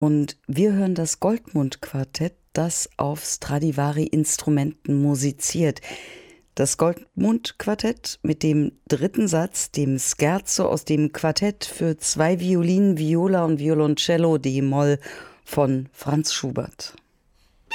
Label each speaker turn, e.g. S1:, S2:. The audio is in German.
S1: Und wir hören das Goldmund-Quartett, das auf Stradivari-Instrumenten musiziert. Das Goldmund-Quartett mit dem dritten Satz, dem Scherzo aus dem Quartett für 2 Violinen, Viola und Violoncello d-Moll von Franz Schubert.